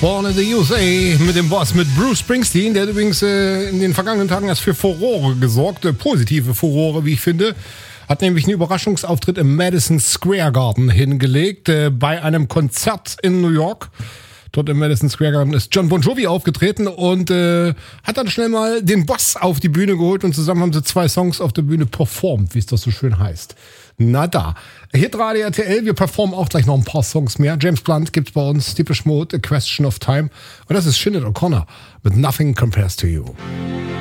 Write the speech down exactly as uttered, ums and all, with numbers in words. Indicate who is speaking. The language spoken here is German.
Speaker 1: Born in the U S A mit dem Boss, mit Bruce Springsteen, der hat übrigens äh, in den vergangenen Tagen erst für Furore gesorgt, äh, positive Furore, wie ich finde. Hat nämlich einen Überraschungsauftritt im Madison Square Garden hingelegt, äh, bei einem Konzert in New York. Dort im Madison Square Garden ist John Bon Jovi aufgetreten und äh, hat dann schnell mal den Boss auf die Bühne geholt und zusammen haben sie zwei Songs auf der Bühne performt, wie es das so schön heißt. Na da. Hitradio R T L, wir performen auch gleich noch ein paar Songs mehr. James Blunt gibt's bei uns, Depeche Mode, A Question of Time. Und das ist Sinead O'Connor mit Nothing Compares to You.